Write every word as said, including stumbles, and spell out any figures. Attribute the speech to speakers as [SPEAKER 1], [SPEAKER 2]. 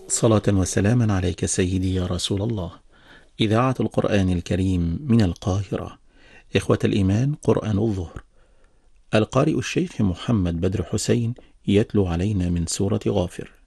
[SPEAKER 1] صلاة وسلاما عليك سيدي يا رسول الله. إذاعة القرآن الكريم من القاهرة. إخوة الإيمان، قرآن الظهر. القارئ الشيخ محمد بدر حسين يتلو علينا من سورة غافر.